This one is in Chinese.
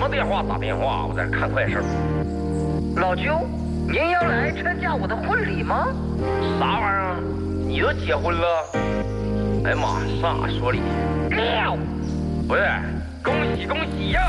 打电话，我在这看快事。 老舅，您要来参加我的婚礼吗？ 啥玩意儿？你都结婚了？哎呀妈，啥说理？不是，恭喜呀！